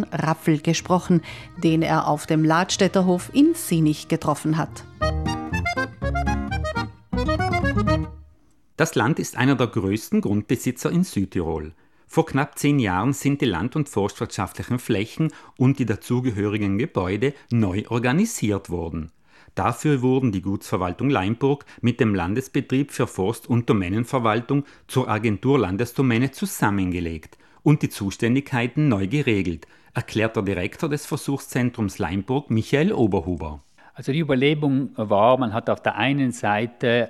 Stefan Raffel gesprochen, den er auf dem Ladstätter Hof in Sinich getroffen hat. Das Land ist einer der größten Grundbesitzer in Südtirol. Vor knapp 10 Jahren sind die land- und forstwirtschaftlichen Flächen und die dazugehörigen Gebäude neu organisiert worden. Dafür wurden die Gutsverwaltung Laimburg mit dem Landesbetrieb für Forst- und Domänenverwaltung zur Agentur Landesdomäne zusammengelegt und die Zuständigkeiten neu geregelt, erklärt der Direktor des Versuchszentrums Laimburg, Michael Oberhuber. Also die Überlegung war, man hat auf der einen Seite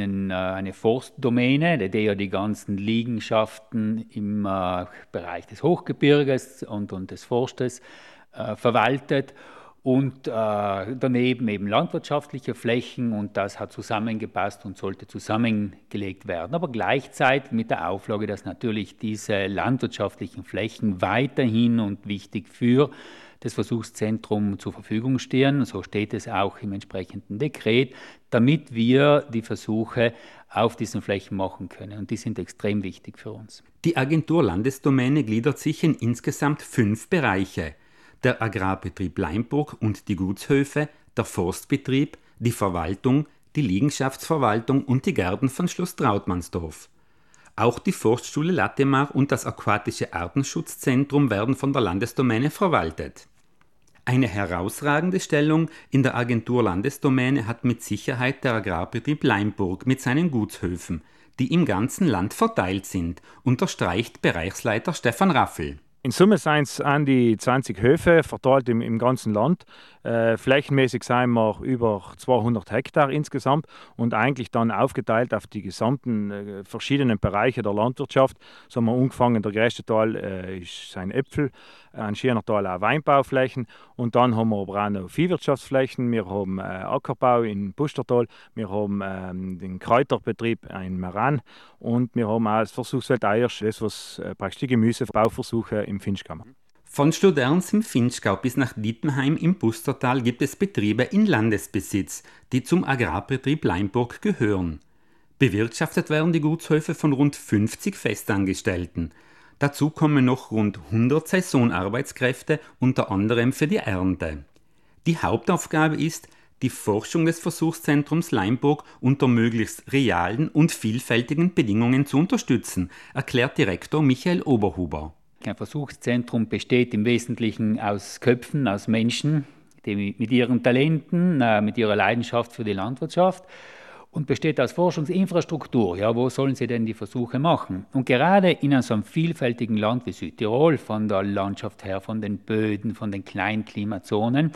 eine Forstdomäne, die ja die ganzen Liegenschaften im Bereich des Hochgebirges und des Forstes verwaltet und daneben eben landwirtschaftliche Flächen, und das hat zusammengepasst und sollte zusammengelegt werden. Aber gleichzeitig mit der Auflage, dass natürlich diese landwirtschaftlichen Flächen weiterhin und wichtig für das Versuchszentrum zur Verfügung stehen, so steht es auch im entsprechenden Dekret, damit wir die Versuche auf diesen Flächen machen können. Und die sind extrem wichtig für uns. Die Agentur Landesdomäne gliedert sich in insgesamt 5 Bereiche. Der Agrarbetrieb Laimburg und die Gutshöfe, der Forstbetrieb, die Verwaltung, die Liegenschaftsverwaltung und die Gärten von Schloss Trautmannsdorf. Auch die Forstschule Latemar und das Aquatische Artenschutzzentrum werden von der Landesdomäne verwaltet. Eine herausragende Stellung in der Agentur Landesdomäne hat mit Sicherheit der Agrarbetrieb Laimburg mit seinen Gutshöfen, die im ganzen Land verteilt sind, unterstreicht Bereichsleiter Stefan Raffel. In Summe sind es an die 20 Höfe, verteilt im ganzen Land. Flächenmäßig sind wir über 200 Hektar insgesamt und eigentlich dann aufgeteilt auf die gesamten verschiedenen Bereiche der Landwirtschaft. So haben wir angefangen, der größte Teil sind Äpfel, ein schöner Teil auch Weinbauflächen, und dann haben wir aber auch noch Viehwirtschaftsflächen. Wir haben Ackerbau in Pustertal, wir haben den Kräuterbetrieb in Meran und wir haben auch das Versuchsfeld Eiersch, das was praktisch die Gemüsebauversuche im Finchgau. Von Studerns im Finchgau bis nach Dittenheim im Pustertal gibt es Betriebe in Landesbesitz, die zum Agrarbetrieb Laimburg gehören. Bewirtschaftet werden die Gutshöfe von rund 50 Festangestellten. Dazu kommen noch rund 100 Saisonarbeitskräfte, unter anderem für die Ernte. Die Hauptaufgabe ist, die Forschung des Versuchszentrums Laimburg unter möglichst realen und vielfältigen Bedingungen zu unterstützen, erklärt Direktor Michael Oberhuber. Ein Versuchszentrum besteht im Wesentlichen aus Köpfen, aus Menschen, die mit ihren Talenten, mit ihrer Leidenschaft für die Landwirtschaft, und besteht aus Forschungsinfrastruktur. Ja, wo sollen sie denn die Versuche machen? Und gerade in so einem vielfältigen Land wie Südtirol, von der Landschaft her, von den Böden, von den Kleinklimazonen,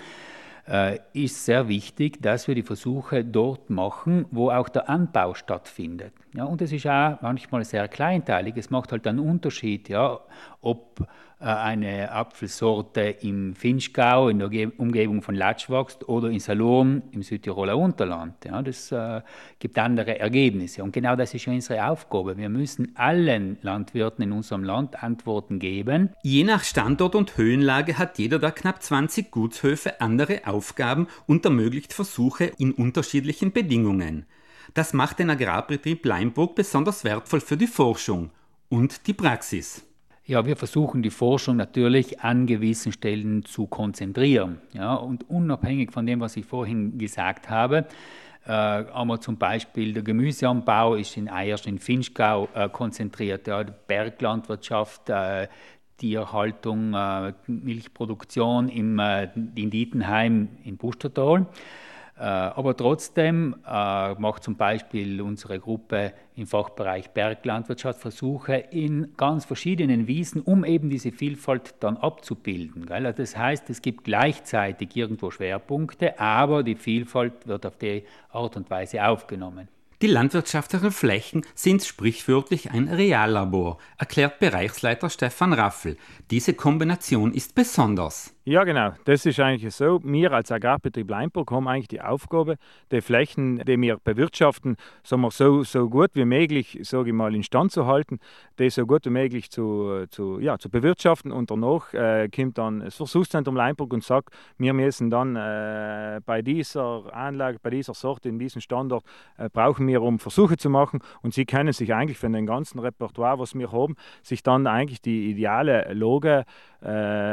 ist sehr wichtig, dass wir die Versuche dort machen, wo auch der Anbau stattfindet. Ja, und es ist auch manchmal sehr kleinteilig. Es macht halt einen Unterschied, ja, ob eine Apfelsorte im Finchgau, in der Umgebung von Latsch wächst, oder in Salurn im Südtiroler Unterland. Ja, das gibt andere Ergebnisse. Und genau das ist ja unsere Aufgabe. Wir müssen allen Landwirten in unserem Land Antworten geben. Je nach Standort und Höhenlage hat jeder der knapp 20 Gutshöfe andere Aufgaben und ermöglicht Versuche in unterschiedlichen Bedingungen. Das macht den Agrarbetrieb Laimburg besonders wertvoll für die Forschung und die Praxis. Ja, wir versuchen die Forschung natürlich an gewissen Stellen zu konzentrieren. Ja, und unabhängig von dem, was ich vorhin gesagt habe, haben wir zum Beispiel der Gemüseanbau ist in Eiersch in Finchgau konzentriert, ja, die Berglandwirtschaft, Tierhaltung, Milchproduktion in Dittenheim in Pustertal. Aber trotzdem macht zum Beispiel unsere Gruppe im Fachbereich Berglandwirtschaft Versuche in ganz verschiedenen Wiesen, um eben diese Vielfalt dann abzubilden. Gell? Also das heißt, es gibt gleichzeitig irgendwo Schwerpunkte, aber die Vielfalt wird auf die Art und Weise aufgenommen. Die landwirtschaftlichen Flächen sind sprichwörtlich ein Reallabor, erklärt Bereichsleiter Stefan Raffel. Diese Kombination ist besonders. Ja, genau. Das ist eigentlich so. Wir als Agrarbetrieb Laimburg haben eigentlich die Aufgabe, die Flächen, die wir bewirtschaften, sagen wir, so gut wie möglich, sage ich mal, instand zu halten, die so gut wie möglich zu bewirtschaften. Und danach kommt dann das Versuchszentrum Laimburg und sagt, wir müssen dann bei dieser Anlage, bei dieser Sorte, in diesem Standort, brauchen wir, um Versuche zu machen. Und sie können sich eigentlich von dem ganzen Repertoire, was wir haben, sich dann eigentlich die ideale Lage